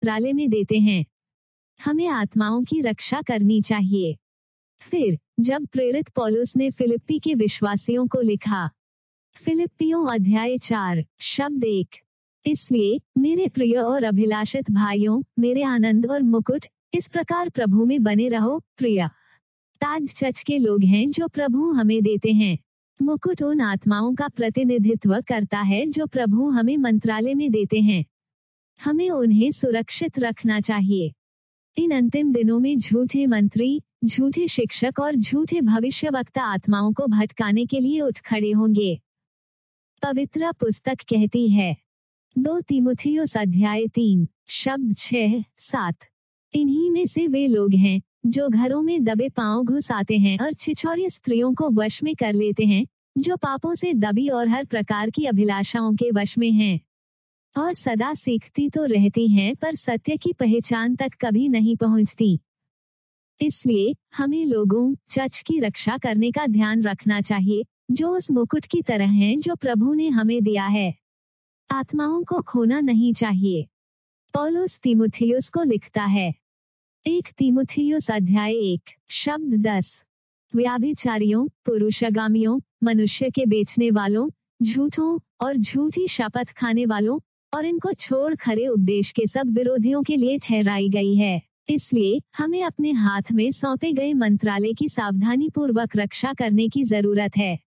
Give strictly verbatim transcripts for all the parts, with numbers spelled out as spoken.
मंत्रालय में देते हैं। हमें आत्माओं की रक्षा करनी चाहिए। फिर जब प्रेरित पौलुस ने फिलिप्पी के विश्वासियों को लिखा, फिलिप्पियों अध्याय चार शब्द एक, इसलिए मेरे प्रिय और अभिलाषित भाइयों, मेरे आनंद और मुकुट, इस प्रकार प्रभु में बने रहो। प्रिय ताज चर्च के लोग हैं जो प्रभु हमें देते हैं। मुकुट उन आत्माओं का प्रतिनिधित्व करता है जो प्रभु हमें मंत्रालय में देते हैं। हमें उन्हें सुरक्षित रखना चाहिए। इन अंतिम दिनों में झूठे मंत्री, झूठे शिक्षक और झूठे भविष्यवक्ता आत्माओं को भटकाने के लिए उठ खड़े होंगे। पवित्र पुस्तक कहती है, दो तीमुथियुस अध्याय तीन शब्द छह सात, इन्हीं में से वे लोग हैं जो घरों में दबे पांव घुस आते हैं और छिछोरी स्त्रियों को वश में कर लेते हैं, जो पापों से दबी और हर प्रकार की अभिलाषाओं के वश में हैं, और सदा सीखती तो रहती हैं पर सत्य की पहचान तक कभी नहीं पहुंचती। इसलिए हमें लोगों चर्च की रक्षा करने का ध्यान रखना चाहिए, जो उस मुकुट की तरह हैं जो प्रभु ने हमें दिया है। आत्माओं को खोना नहीं चाहिए। पौलुस तीमुथियुस को लिखता है, एक तीमुथियुस अध्याय एक शब्द दस, व्याभिचारियों, पुरुषगामियों, मनुष्य के बेचने वालों, झूठों और झूठी शपथ खाने वालों और इनको छोड़ खरे उपदेश के सब विरोधियों के लिए ठहराई गई है। इसलिए हमें अपने हाथ में सौंपे गए मंत्रालय की सावधानी पूर्वक रक्षा करने की जरूरत है।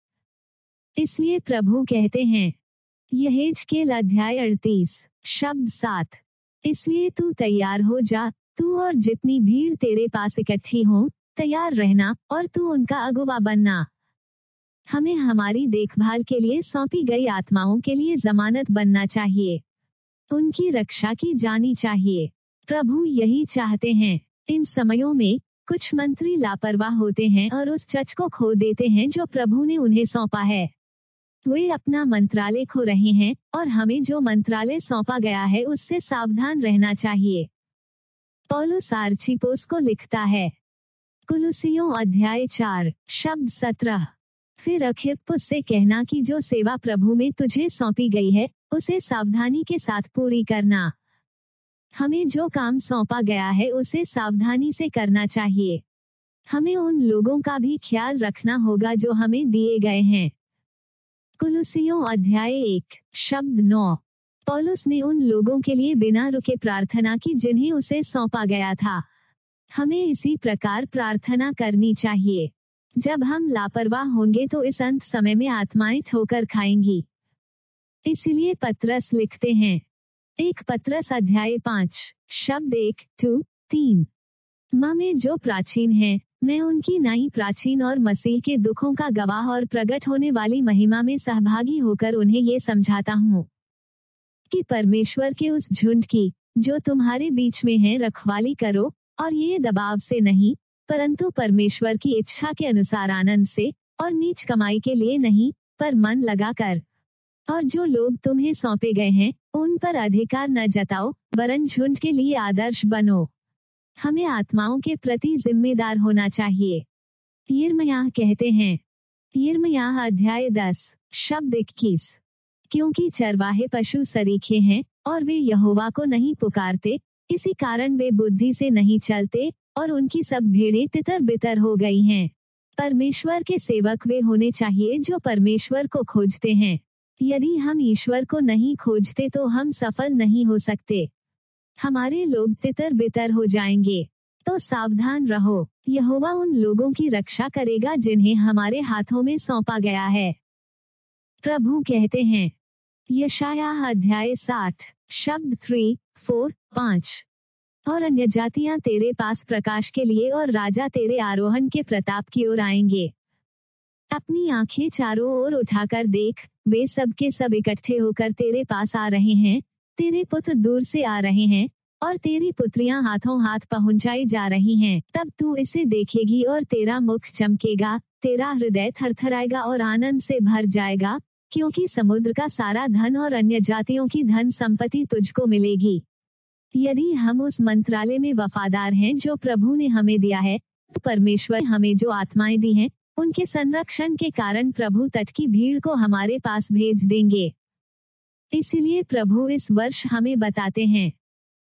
इसलिए प्रभु कहते हैं, यहेजकेल अध्याय अड़तीस शब्द सात, इसलिए तू तैयार हो जा, तू और जितनी भीड़ तेरे पास इकट्ठी हो, तैयार रहना और तू उनका अगुवा बनना। हमें हमारी देखभाल के लिए सौंपी गई आत्माओं के लिए जमानत बनना चाहिए। उनकी रक्षा की जानी चाहिए। प्रभु यही चाहते हैं। इन समयों में कुछ मंत्री लापरवाह होते हैं और उस चर्च को खो देते हैं जो प्रभु ने उन्हें सौंपा है। वे अपना मंत्रालय खो रहे हैं और हमें जो मंत्रालय सौंपा गया है उससे सावधान रहना चाहिए। पौलुस आर्चिपोस को लिखता है, कुलुसियों अध्याय चार शब्द सत्रह, फिर अखिप्पुस से कहना कि जो सेवा प्रभु में तुझे सौंपी गई है उसे सावधानी के साथ पूरी करना। हमें जो काम सौंपा गया है उसे सावधानी से करना चाहिए। हमें उन लोगों का भी ख्याल रखना होगा जो हमें दिए गए हैं। कुलुसियों अध्याय एक शब्द नौ, पौलुस ने उन लोगों के लिए बिना रुके प्रार्थना की जिन्हें उसे सौंपा गया था। हमें इसी प्रकार प्रार्थना करनी चाहिए। जब हम लापरवाह होंगे तो इस अंत समय में आत्माएं ठोकर खाएंगी। इसलिए पत्रस लिखते हैं, एक पत्रस अध्याय पाँच शब्द एक टू तीन, माँ में जो प्राचीन है, मैं उनकी नाई प्राचीन और मसीह के दुखों का गवाह और प्रकट होने वाली महिमा में सहभागी होकर उन्हें ये समझाता हूँ कि परमेश्वर के उस झुंड की जो तुम्हारे बीच में है रखवाली करो, और ये दबाव से नहीं परंतु परमेश्वर की इच्छा के अनुसार आनंद से, और नीच कमाई के लिए नहीं पर मन लगा कर। और जो लोग तुम्हें सौंपे गए हैं उन पर अधिकार न जताओ, वरन झुंड के लिए आदर्श बनो। हमें आत्माओं के प्रति जिम्मेदार होना चाहिए। यिर्मयाह कहते हैं, यिर्मयाह अध्याय दस शब्द इक्कीस, क्योंकि चरवाहे पशु सरीखे हैं और वे यहोवा को नहीं पुकारते, इसी कारण वे बुद्धि से नहीं चलते और उनकी सब भेड़ें तितर बितर हो गई हैं। परमेश्वर के सेवक वे होने चाहिए जो परमेश्वर को खोजते हैं। यदि हम ईश्वर को नहीं खोजते तो हम सफल नहीं हो सकते। हमारे लोग तितर बितर हो जाएंगे। तो सावधान रहो। यहोवा उन लोगों की रक्षा करेगा जिन्हें हमारे हाथों में सौंपा गया है। प्रभु कहते हैं, यशायाह अध्याय साठ शब्द थ्री फोर पाँच, और अन्य जातियां तेरे पास प्रकाश के लिए और राजा तेरे आरोहण के प्रताप की ओर आएंगे। अपनी आंखें चारों ओर उठाकर देख, वे सब के सब इकट्ठे होकर तेरे पास आ रहे हैं। तेरे पुत्र दूर से आ रहे हैं और तेरी पुत्रियां हाथों हाथ पहुंचाई जा रही हैं। तब तू इसे देखेगी और तेरा मुख चमकेगा, तेरा हृदय थरथराएगा और आनंद से भर जाएगा, क्योंकि समुद्र का सारा धन और अन्य जातियों की धन संपत्ति तुझको मिलेगी। यदि हम उस मंत्रालय में वफादार हैं जो प्रभु ने हमें दिया है, तो परमेश्वर हमें जो आत्माएं दी हैं उनके संरक्षण के कारण प्रभु तट की भीड़ को हमारे पास भेज देंगे। इसलिए प्रभु इस वर्ष हमें बताते हैं,